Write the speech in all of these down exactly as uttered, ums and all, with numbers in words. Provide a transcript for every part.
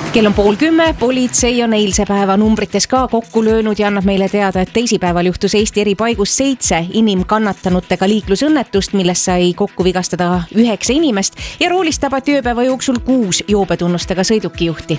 Kell on pool kümme, politsei on eilse päeva numbrites ka kokku löönud ja annab meile teada, et teisipäeval juhtus Eesti eri paigus seitse inimkannatanutega liiklusõnnetust, milles sai kokku vigastada üheksa inimest ja roolist tabati ööpäeva jooksul kuus joobetunnustega sõidukijuhti.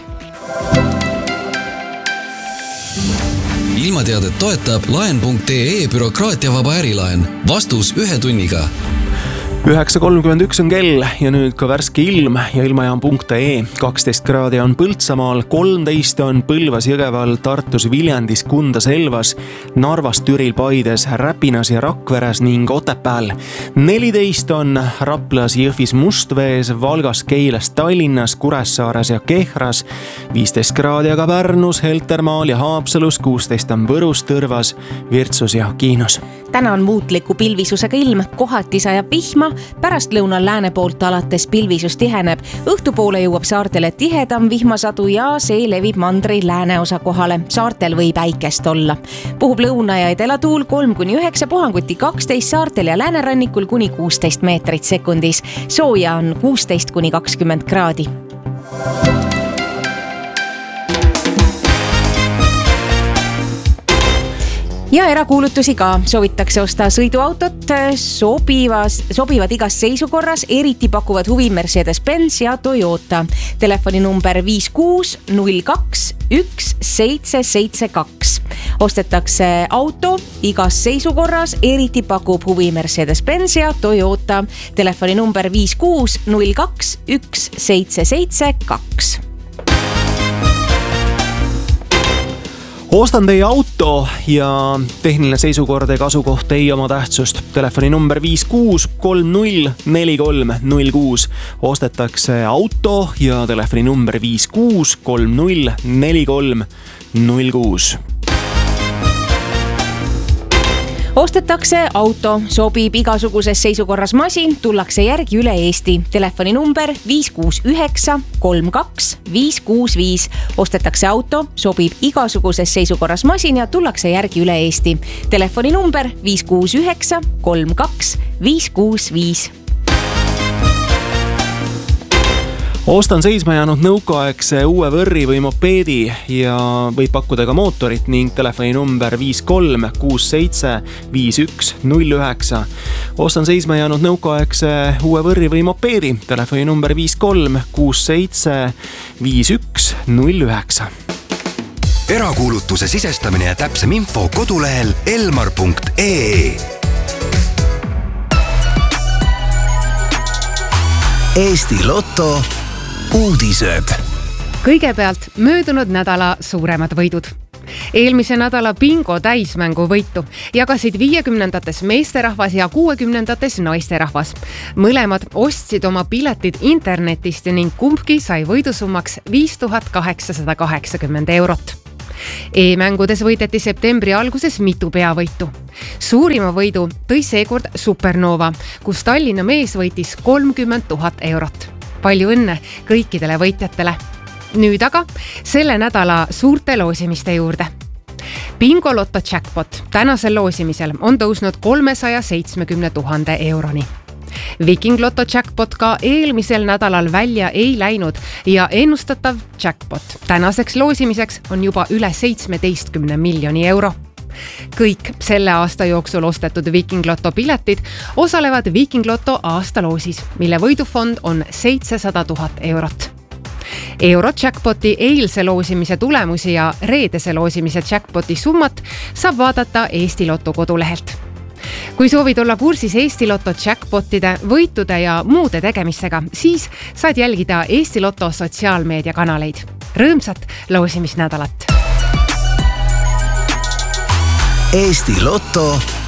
Ilmateadet toetab laen punkt ee bürokraatiavaba ärilaen. Vastus ühe tunniga. üheksa kolmkümmend üks on kell ja nüüd ka värske ilm ja ilmajaam punkt ee. kaksteist kraadi on Põltsamaal, kolmteist on Põlvas, Jõgeval, Tartus, Viljandis, Kundas, Elvas, Narvas, Türil, Paides, Räpinas ja Rakveres ning Otepääl. neliteist on Raplas, Jõhvis, Mustvees, Valgas, Keilas, Tallinnas, Kuressaares ja Kehras. viisteist kraadi aga Pärnus, Heltermaal ja Haapsalus, kuusteist on Võrus, Tõrvas, Virtsus ja Kiinus. Täna on muutliku pilvisusega ilm, kohati sajab vihma, pärast lõunal lääne poolt alates pilvisus tiheneb. Õhtupoole jõuab saartele tihedam vihmasadu ja see levib mandri lääneosa kohale. Saartel võib äikest olla. Puhub lõuna ja edelatuul kolm kuni üheksa, puhanguti kaksteist, saartel ja läänerannikul kuni kuusteist meetrit sekundis. Sooja on kuusteist kuni kakskümmend kraadi. Ja erakuulutusi ka. Soovitakse osta sõiduautot, sobivas, sobivad igas seisukorras, eriti pakuvad huvi Mercedes-Benz ja Toyota. Telefoni number viis kuus null kaks üks seitse seitse kaks. Ostetakse auto igas seisukorras, eriti pakub huvi Mercedes-Benz ja Toyota. Telefoni number viis kuus null kaks üks seitse seitse kaks. Ostan teie auto ja tehniline seisukord ega asukoht ei oma tähtsust. Telefoni number viis kuus kolm null neli kolm null kuus. Ostetakse auto ja telefoni number viis kuus kolm null neli kolm null kuus. Ostetakse auto, sobib igasuguses seisukorras masin, tullakse järgi üle Eesti. Telefoni number viis kuus üheksa kolm kaks viis kuus viis. Ostetakse auto, sobib igasuguses seisukorras masin ja tullakse järgi üle Eesti. Telefoni number viis kuus üheksa kolm kaks viis kuus viis. Ostan seisma jäänud nõukaaegse uue võrri või mopeedi ja võib pakkuda ka mootorit ning telefoni number viis kolm kuus seitse viis üks null üheksa. Ostan seisma jäänud nõukaaegse uue võrri või mopeedi. Telefoni number viis kolm kuus seitse viis üks null üheksa. Erakuulutuse sisestamine ja täpsem info kodulehel elmar punkt ee. Eesti Lotto uudised. Kõigepealt möödunud nädala suuremad võidud. Eelmise nädala bingo täismängu võitu jagasid viiekümnendates meesterahvas ja kuuekümnendates naisterahvas. Mõlemad ostsid oma piletid internetist ning kumbki sai võidusummaks viis tuhat kaheksasada kaheksakümmend eurot. E-mängudes võideti septembri alguses mitu peavõitu. Suurima võidu tõi seekord Supernova, kus Tallinna mees võitis kolmkümmend tuhat eurot. Palju õnne kõikidele võitjatele. Nüüd aga selle nädala suurte loosimiste juurde. Bingo Lotto jackpot tänasel loosimisel on tõusnud kolmesaja seitsmekümne tuhande euroni. Viking Lotto jackpot ka eelmisel nädalal välja ei läinud ja ennustatav jackpot tänaseks loosimiseks on juba üle seitsmeteistkümne miljoni euro. Kõik selle aasta jooksul ostetud Viking Lotto piletid osalevad Viking Lotto aastaloosis, mille võidufond on seitsesada tuhat eurot. Euro jackpoti eilse loosimise tulemusi ja reedese loosimise jackpoti summat saab vaadata Eesti Lotto kodulehelt. Kui soovid olla kursis Eesti Lotto jackpotide, võitude ja muude tegemistega, siis saad jälgida Eesti Lotto sotsiaalmeedia kanaleid. Rõõmsat loosimisnädalat! Eesti Lotto